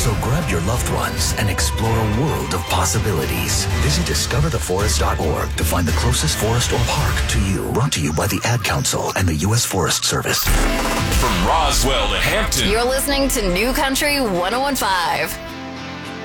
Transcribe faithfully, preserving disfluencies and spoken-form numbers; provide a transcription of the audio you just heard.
So grab your loved ones and explore a world of possibilities. Visit discover the forest dot org to find the closest forest or park to you. Brought to you by the Ad Council and the U S Forest Service. From Roswell to Hampton. You're listening to New Country one oh one point five.